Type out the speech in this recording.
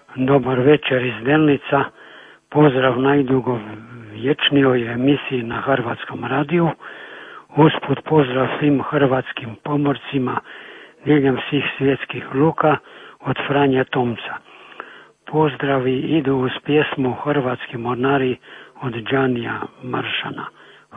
Dobar večer iz Delnica, pozdrav najdugovječnijoj emisiji na Hrvatskom radiju. Usput pozdrav svim hrvatskim pomorcima diljem svih svjetskih luka od Franje Tomca. Pozdravi idu uz pjesmu Hrvatski mornari od Đanija Maršana.